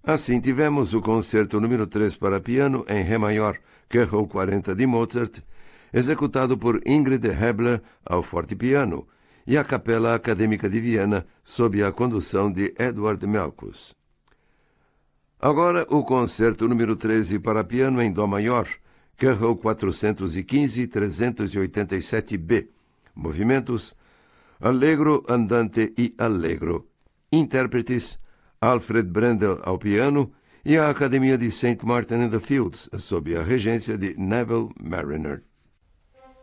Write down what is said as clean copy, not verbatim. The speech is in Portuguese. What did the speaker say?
Assim, tivemos o concerto número 3 para piano em Ré maior, K.O. 40 de Mozart, executado por Ingrid Hebler ao fortepiano, e a Capela Acadêmica de Viena, sob a condução de Edward Melkus. Agora, o concerto número 13 para piano em Dó maior, K.O. 415 387b. Movimentos: Allegro, Andante e Allegro. Intérpretes: Alfred Brendel ao piano e a Academia de St. Martin in the Fields, sob a regência de Neville Marriner.